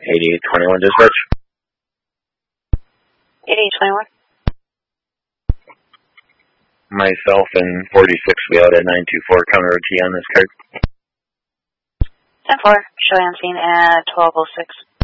8821 dispatch. 8821. Myself and 46 will be out at 924 counter OT on this card. 10-4, show you on scene at 1206.